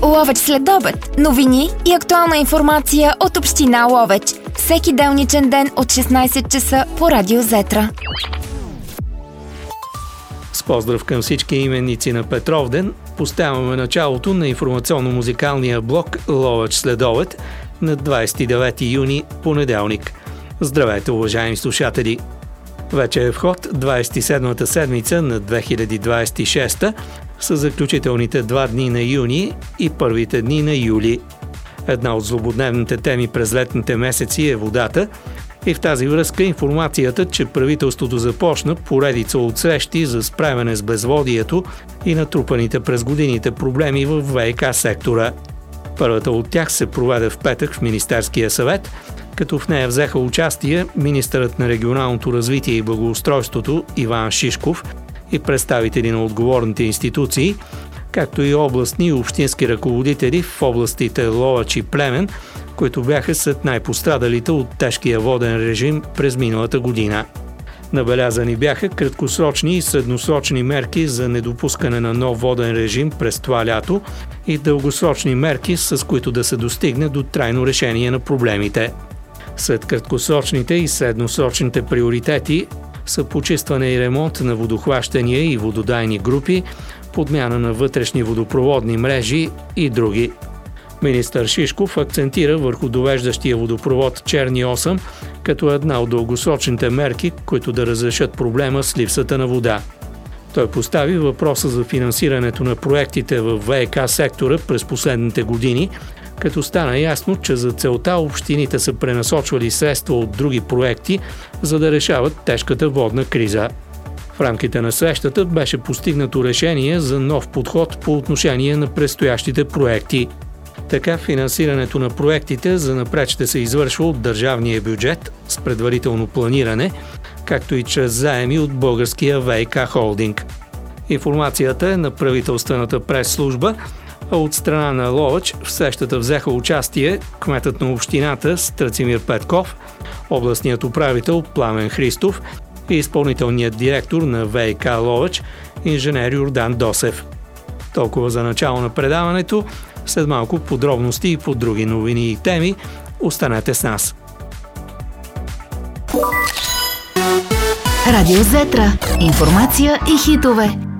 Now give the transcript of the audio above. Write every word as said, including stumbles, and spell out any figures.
Ловеч след обед. Новини и актуална информация от община Ловеч. Всеки делничен ден от шестнайсет часа по Радио Зетра. С поздрав към всички именици на Петровден, поставяме началото на информационно-музикалния блок Ловеч след обед на двайсет и девети юни, понеделник. Здравейте, уважаеми слушатели! Вече е в ход двайсет и седмата седмица на две хиляди двайсет и шеста с заключителните два дни на юни и първите дни на юли. Една от злободневните теми през летните месеци е водата и в тази връзка информацията, че правителството започна поредица от срещи за справяне с безводието и натрупаните през годините проблеми в ВиК сектора. Първата от тях се проведе в петък в Министерския съвет, като в нея взеха участие министърът на регионалното развитие и благоустройството Иван Шишков и представители на отговорните институции, както и областни и общински ръководители в областите Ловеч и Плевен, които бяха сред най-пострадалите от тежкия воден режим през миналата година. Набелязани бяха краткосрочни и средносрочни мерки за недопускане на нов воден режим през това лято и дългосрочни мерки, с които да се достигне до трайно решение на проблемите. Сред краткосрочните и средносрочните приоритети са почистване и ремонт на водохващания и вододайни групи, подмяна на вътрешни водопроводни мрежи и други. Министър Шишков акцентира върху довеждащия водопровод Черни осем като една от дългосрочните мерки, които да разрешат проблема с липсата на вода. Той постави въпроса за финансирането на проектите в ВиК сектора през последните години, като стана ясно, че за целта общините са пренасочвали средства от други проекти, за да решават тежката водна криза. В рамките на срещата беше постигнато решение за нов подход по отношение на предстоящите проекти. Така финансирането на проектите занапред ще се извършва от държавния бюджет с предварително планиране, както и чрез заеми от българския ВиК холдинг. Информацията е на правителствената прес-служба, а от страна на Ловеч в срещата взеха участие кметът на общината Страцимир Петков, областният управител Пламен Христов и изпълнителният директор на ВиК Ловеч инженер Йордан Досев. Толкова за начало на предаването. След малко подробности и по други новини и теми. Останете с нас. Радио Зетра. Информация и хитове.